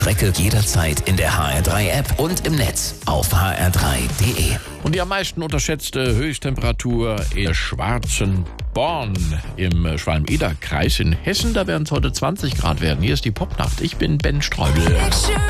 Strecke jederzeit in der HR3-App und im Netz auf hr3.de. Und die am meisten unterschätzte Höchsttemperatur in Schwarzenborn im Schwalm-Eder-Kreis in Hessen. Da werden es heute 20 Grad werden. Hier ist die Popnacht. Ich bin Ben Streubel.